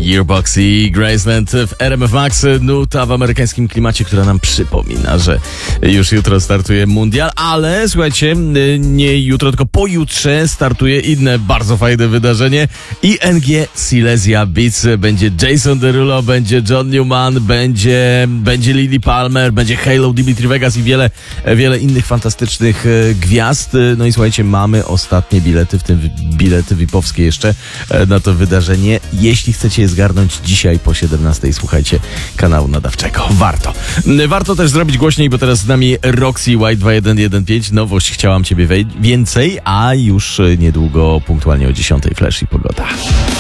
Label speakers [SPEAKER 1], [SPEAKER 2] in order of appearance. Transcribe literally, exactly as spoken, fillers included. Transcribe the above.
[SPEAKER 1] Yearbox i Graceland w R M F Max, nuta w amerykańskim klimacie, która nam przypomina, że już jutro startuje mundial, ale słuchajcie, nie jutro, tylko pojutrze startuje inne bardzo fajne wydarzenie. I N G Silesia Beats, będzie Jason Derulo, będzie John Newman, będzie, będzie Lily Palmer, będzie Halo, Dimitri Vegas i wiele, wiele innych fantastycznych gwiazd. No i słuchajcie, mamy ostatnie bilety, w tym bilety V I P-owskie jeszcze na to wydarzenie. Jeśli chcecie je zgarnąć dzisiaj po siedemnastej, słuchajcie kanału nadawczego. Warto. Warto też zrobić głośniej, bo teraz z nami Roxy White dwa jeden jeden pięć. Nowość Chciałam Ciebie więcej, a już niedługo punktualnie o dziesiątej Flash i pogoda.